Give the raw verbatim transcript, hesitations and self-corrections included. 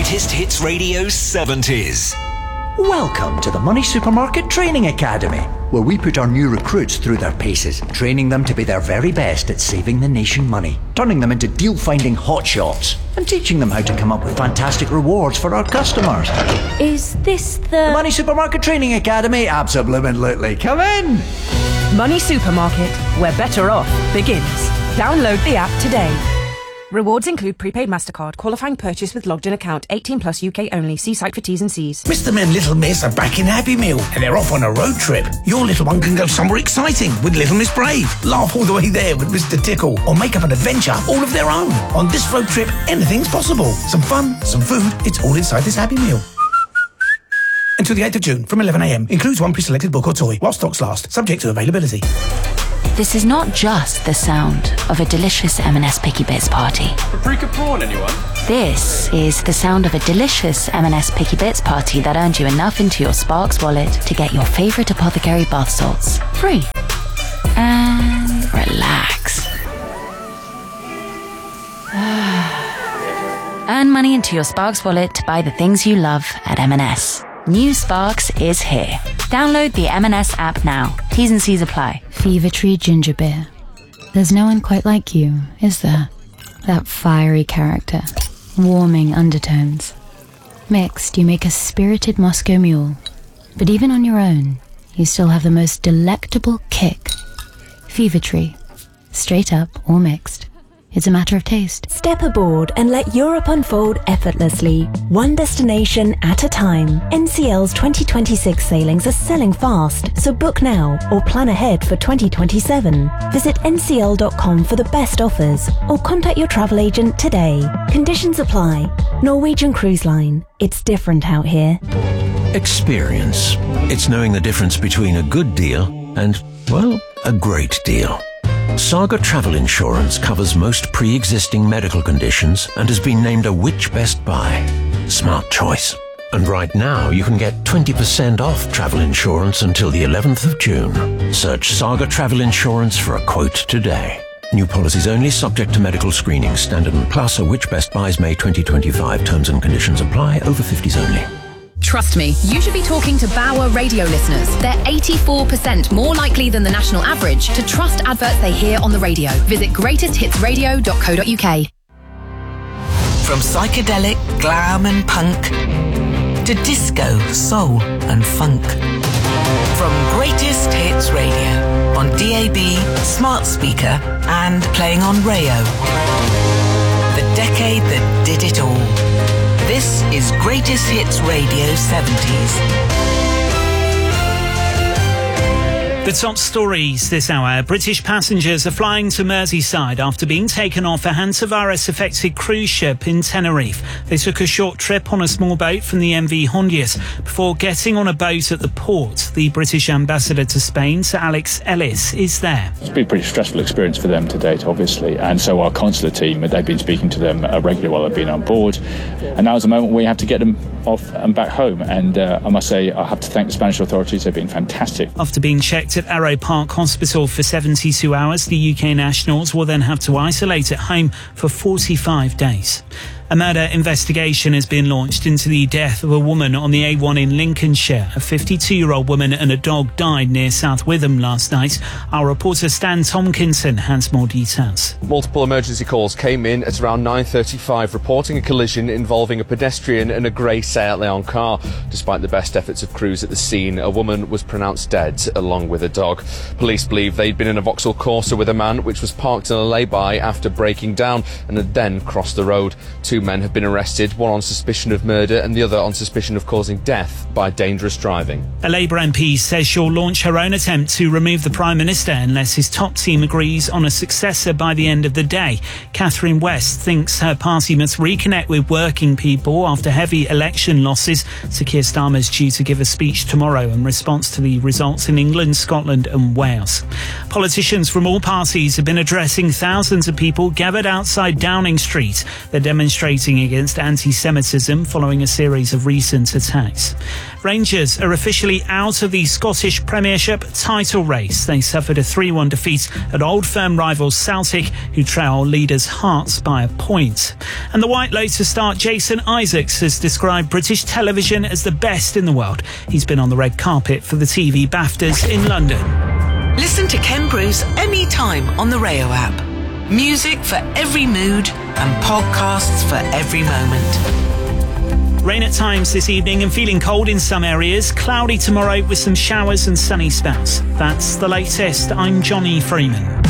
Greatest Hits Radio seventies. Welcome to the Money Supermarket Training Academy, where we put our new recruits through their paces, training them to be their very best at saving the nation money, turning them into deal-finding hotshots, and teaching them how to come up with fantastic rewards for our customers. Is this the... the Money Supermarket Training Academy? Absolutely. Come in! Money Supermarket, where better off begins. Download the app today. Rewards include prepaid MasterCard, qualifying purchase with logged-in account, eighteen plus U K only. See site for T's and C's. Mister and Little Miss are back in Happy Meal and they're off on a road trip. Your little one can go somewhere exciting with Little Miss Brave, laugh all the way there with Mister Tickle, or make up an adventure all of their own. On this road trip, anything's possible. Some fun, some food, it's all inside this Happy Meal. Until the eighth of June from eleven a m. Includes one pre-selected book or toy while stocks last, subject to availability. This is not just the sound of a delicious M and S Picky Bits party. Paprika prawn, anyone? This is the sound of a delicious M and S Picky Bits party that earned you enough into your Sparks wallet to get your favourite apothecary bath salts free. And relax. Earn money into your Sparks wallet to buy the things you love at M and S. New Sparks is here. Download the M and S app now. T's and C's apply. Fever Tree Ginger Beer. There's no one quite like you, is there? That fiery character. Warming undertones. Mixed, you make a spirited Moscow Mule. But even on your own, you still have the most delectable kick. Fever Tree. Straight up or mixed. It's a matter of taste. Step aboard and let Europe unfold effortlessly, one destination at a time. N C L's twenty twenty-six sailings are selling fast, so book now or plan ahead for twenty twenty-seven. Visit N C L dot com for the best offers or contact your travel agent today. Conditions apply. Norwegian Cruise Line. It's different out here. Experience. It's knowing the difference between a good deal and, well, a great deal. Saga Travel Insurance covers most pre-existing medical conditions and has been named a Which Best Buy. Smart choice. And right now you can get twenty percent off travel insurance until the eleventh of June. Search Saga Travel Insurance for a quote today. New policies only, subject to medical screening. Standard and Plus or Which Best Buys May twenty twenty-five. Terms and conditions apply. Over fifties only. Trust me, you should be talking to Bauer radio listeners. They're eighty-four percent more likely than the national average to trust adverts they hear on the radio. Visit greatest hits radio dot co dot uk. From psychedelic, glam and punk to disco, soul and funk. From Greatest Hits Radio on D A B, smart speaker and playing on Rayo. The decade that did it all. This is Greatest Hits Radio seventies. The top stories this hour. British passengers are flying to Merseyside after being taken off a hantavirus-affected cruise ship in Tenerife. They took a short trip on a small boat from the M V Hondius before getting on a boat at the port. The British ambassador to Spain, Sir Alex Ellis, is there. It's been a pretty stressful experience for them to date, obviously, and so our consular team, they've been speaking to them uh, regularly while they've been on board, and now is the moment we have to get them off and back home, and uh, I must say I have to thank the Spanish authorities. They've been fantastic. After being checked at Arrow Park Hospital for seventy-two hours, the U K nationals will then have to isolate at home for forty-five days. A murder investigation has been launched into the death of a woman on the A one in Lincolnshire. A fifty-two-year-old woman and a dog died near South Witham last night. Our reporter Stan Tomkinson has more details. Multiple emergency calls came in at around nine thirty-five reporting a collision involving a pedestrian and a grey Seat Leon car. Despite the best efforts of crews at the scene, a woman was pronounced dead along with a dog. Police believe they'd been in a Vauxhall Corsa with a man which was parked in a lay-by after breaking down and had then crossed the road. Two men have been arrested, one on suspicion of murder and the other on suspicion of causing death by dangerous driving. A Labour M P says she'll launch her own attempt to remove the Prime Minister unless his top team agrees on a successor by the end of the day. Catherine West thinks her party must reconnect with working people after heavy election losses. Sir Keir Starmer's due to give a speech tomorrow in response to the results in England, Scotland and Wales. Politicians from all parties have been addressing thousands of people gathered outside Downing Street. They're demonstrating demonstrating against anti-Semitism following a series of recent attacks. Rangers are officially out of the Scottish Premiership title race. They suffered a three one defeat at Old Firm rivals Celtic, who trail leaders Hearts by a point. And the White Lotus star Jason Isaacs has described British television as the best in the world. He's been on the red carpet for the T V BAFTAs in London. Listen to Ken Bruce anytime on the Rayo app. Music for every mood and podcasts for every moment. Rain at times this evening and feeling cold in some areas. Cloudy tomorrow with some showers and sunny spells. That's the latest. I'm Johnny Freeman.